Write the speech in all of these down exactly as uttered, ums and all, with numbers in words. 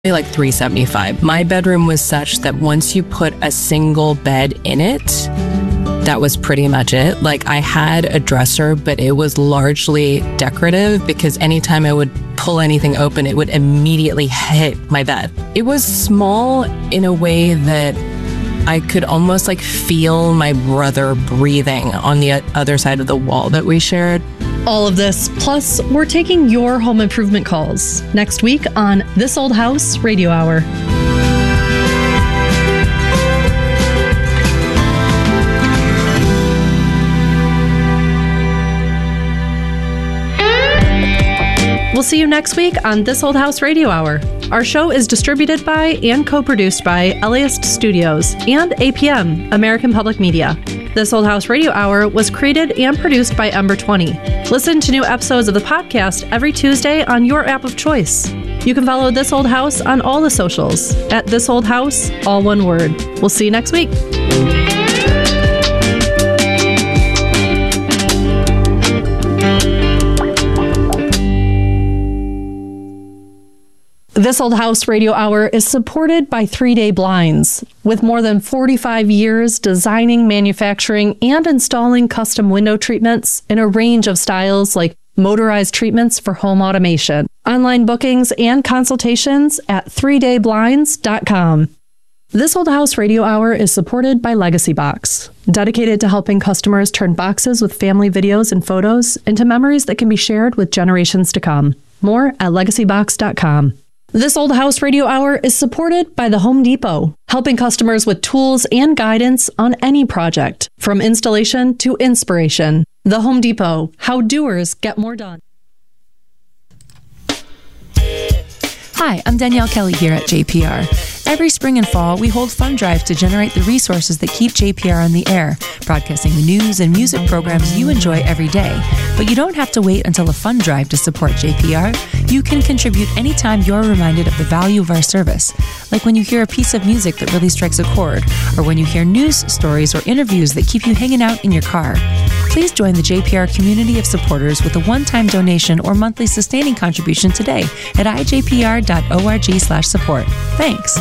like three hundred seventy-five dollars. My bedroom was such that once you put a single bed in it, that was pretty much it. Like, I had a dresser, but it was largely decorative because anytime I would pull anything open, it would immediately hit my bed. It was small in a way that I could almost like feel my brother breathing on the other side of the wall that we shared. All of this, plus we're taking your home improvement calls next week on This Old House Radio Hour. We'll see you next week on This Old House Radio Hour. Our show is distributed by and co-produced by Eliast Studios and A P M, American Public Media. This Old House Radio Hour was created and produced by Ember twenty. Listen to new episodes of the podcast every Tuesday on your app of choice. You can follow This Old House on all the socials at This Old House, all one word. We'll see you next week. This Old House Radio Hour is supported by Three Day Blinds. With more than forty-five years designing, manufacturing, and installing custom window treatments in a range of styles like motorized treatments for home automation. Online bookings and consultations at three day blinds dot com. This Old House Radio Hour is supported by Legacy Box, dedicated to helping customers turn boxes with family videos and photos into memories that can be shared with generations to come. More at legacy box dot com. This Old House Radio Hour is supported by the Home Depot, helping customers with tools and guidance on any project, from installation to inspiration. The Home Depot, how doers get more done. Hi, I'm Danielle Kelly here at J P R. Every spring and fall, we hold fund drives to generate the resources that keep J P R on the air, broadcasting the news and music programs you enjoy every day. But you don't have to wait until a fund drive to support J P R. You can contribute anytime you're reminded of the value of our service, like when you hear a piece of music that really strikes a chord, or when you hear news stories or interviews that keep you hanging out in your car. Please join the J P R community of supporters with a one-time donation or monthly sustaining contribution today at i j p r dot org slash support. Thanks.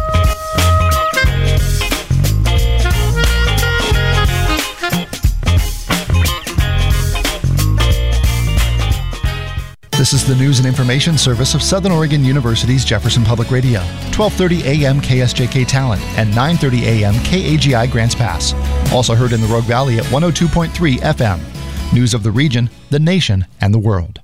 This is the news and information service of Southern Oregon University's Jefferson Public Radio, twelve thirty a.m. K S J K Talent and nine thirty a.m. K A G I Grants Pass. Also heard in the Rogue Valley at one oh two point three F M. News of the region, the nation, and the world.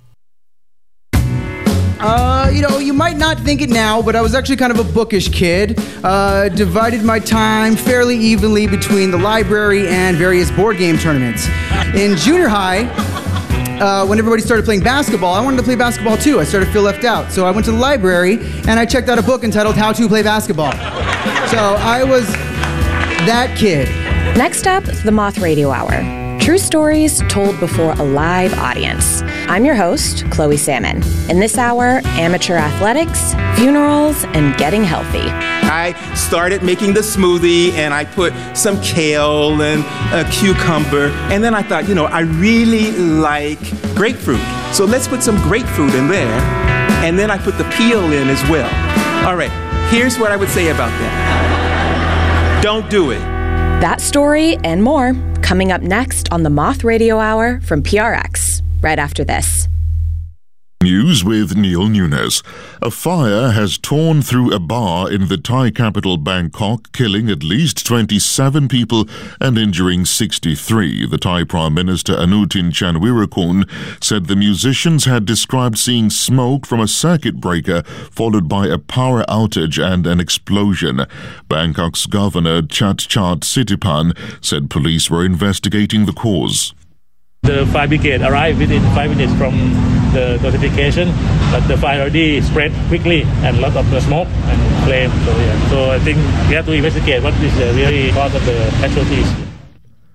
Uh, you know, you might not think it now, but I was actually kind of a bookish kid. Uh, divided my time fairly evenly between the library and various board game tournaments. In junior high, Uh, when everybody started playing basketball, I wanted to play basketball too. I started to feel left out. So I went to the library and I checked out a book entitled How to Play Basketball. So I was that kid. Next up, the Moth Radio Hour. True stories told before a live audience. I'm your host, Chloe Salmon. In this hour, amateur athletics, funerals, and getting healthy. I started making the smoothie and I put some kale and a cucumber. And then I thought, you know, I really like grapefruit. So let's put some grapefruit in there. And then I put the peel in as well. All right, here's what I would say about that. Don't do it. That story and more coming up next on the Moth Radio Hour from P R X, right after this. News with Neil Nunes. A fire has torn through a bar in the Thai capital Bangkok, killing at least twenty-seven people and injuring sixty-three. The Thai Prime Minister Anutin Chanvirakul said the musicians had described seeing smoke from a circuit breaker followed by a power outage and an explosion. Bangkok's Governor Chatchat Sitipan said police were investigating the cause. The fire brigade arrived within five minutes from the notification, but the fire already spread quickly and a lot of the smoke and flame. So, yeah. so I think we have to investigate what is the really cause of the casualties.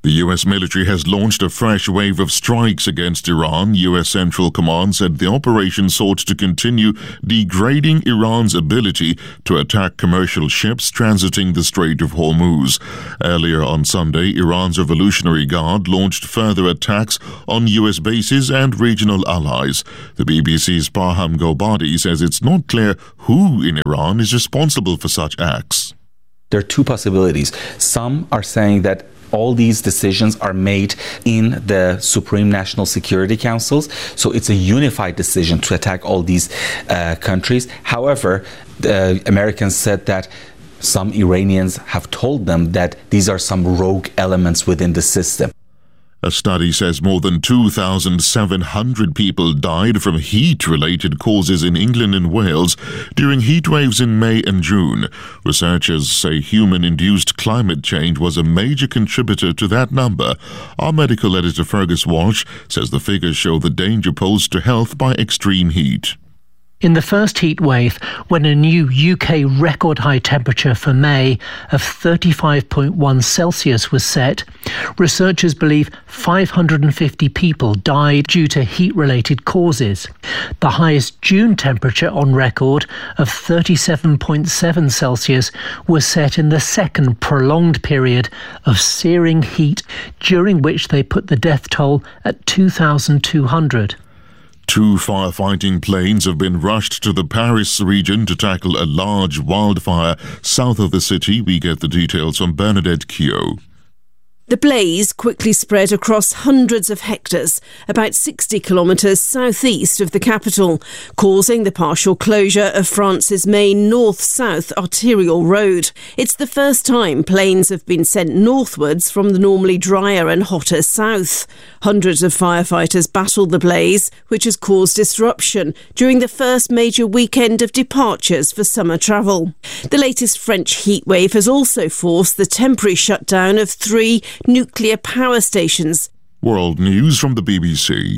The U S military has launched a fresh wave of strikes against Iran. U S Central Command said the operation sought to continue degrading Iran's ability to attack commercial ships transiting the Strait of Hormuz. Earlier on Sunday, Iran's Revolutionary Guard launched further attacks on U S bases and regional allies. The B B C's Parham Gobadi says it's not clear who in Iran is responsible for such acts. There are two possibilities. Some are saying that all these decisions are made in the Supreme National Security Councils, so it's a unified decision to attack all these uh, countries. However, the Americans said that some Iranians have told them that these are some rogue elements within the system. A study says more than two thousand seven hundred people died from heat-related causes in England and Wales during heat waves in May and June. Researchers say human-induced climate change was a major contributor to that number. Our medical editor Fergus Walsh says the figures show the danger posed to health by extreme heat. In the first heat wave, when a new U K record high temperature for May of thirty-five point one Celsius was set, researchers believe five hundred fifty people died due to heat-related causes. The highest June temperature on record of thirty-seven point seven Celsius was set in the second prolonged period of searing heat, during which they put the death toll at two thousand two hundred. Two firefighting planes have been rushed to the Paris region to tackle a large wildfire south of the city. We get the details from Bernadette Keogh. The blaze quickly spread across hundreds of hectares, about sixty kilometres southeast of the capital, causing the partial closure of France's main north-south arterial road. It's the first time planes have been sent northwards from the normally drier and hotter south. Hundreds of firefighters battled the blaze, which has caused disruption during the first major weekend of departures for summer travel. The latest French heatwave has also forced the temporary shutdown of three nuclear power stations. World news from the B B C.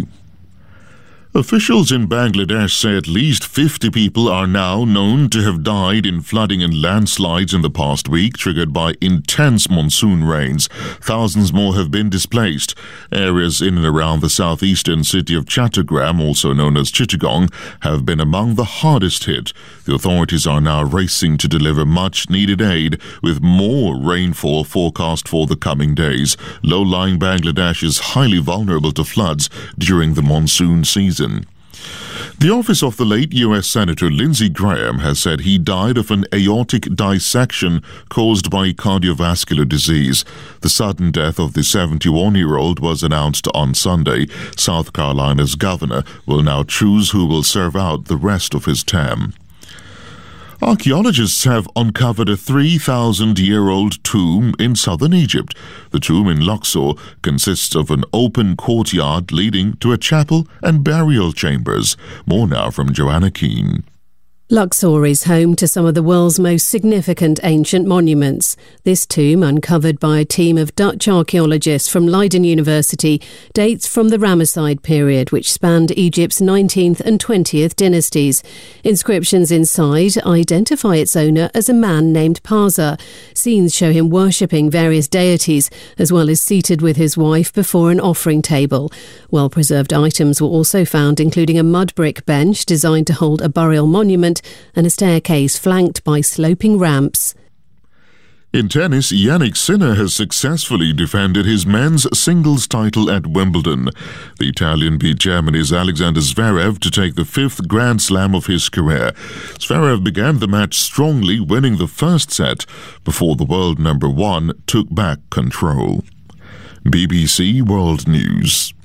Officials in Bangladesh say at least fifty people are now known to have died in flooding and landslides in the past week, triggered by intense monsoon rains. Thousands more have been displaced. Areas in and around the southeastern city of Chattogram, also known as Chittagong, have been among the hardest hit. The authorities are now racing to deliver much-needed aid, with more rainfall forecast for the coming days. Low-lying Bangladesh is highly vulnerable to floods during the monsoon season. The office of the late U S Senator Lindsey Graham has said he died of an aortic dissection caused by cardiovascular disease. The sudden death of the seventy-one-year-old was announced on Sunday. South Carolina's governor will now choose who will serve out the rest of his term. Archaeologists have uncovered a three thousand year old tomb in southern Egypt. The tomb in Luxor consists of an open courtyard leading to a chapel and burial chambers. More now from Joanna Keane. Luxor is home to some of the world's most significant ancient monuments. This tomb, uncovered by a team of Dutch archaeologists from Leiden University, dates from the Ramesside period, which spanned Egypt's nineteenth and twentieth dynasties. Inscriptions inside identify its owner as a man named Parsa. Scenes show him worshipping various deities, as well as seated with his wife before an offering table. Well-preserved items were also found, including a mud brick bench designed to hold a burial monument and a staircase flanked by sloping ramps. In tennis, Jannik Sinner has successfully defended his men's singles title at Wimbledon. The Italian beat Germany's Alexander Zverev to take the fifth Grand Slam of his career. Zverev began the match strongly, winning the first set before the world number one took back control. B B C World News.